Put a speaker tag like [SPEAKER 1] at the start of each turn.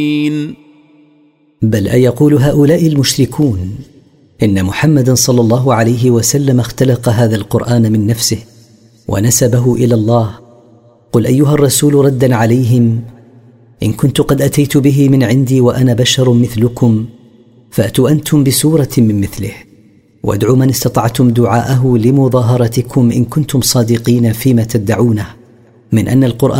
[SPEAKER 1] بل أيقول هؤلاء المشركون إن محمدا صلى الله عليه وسلم اختلق هذا القرآن من نفسه ونسبه إلى الله؟ قل أيها الرسول ردا عليهم: إن كنت قد أتيت به من عندي وأنا بشر مثلكم فأتوا أنتم بسورة من مثله وادعوا من استطعتم دعاءه لمظاهرتكم إن كنتم صادقين فيما تدعونه من أن القرآن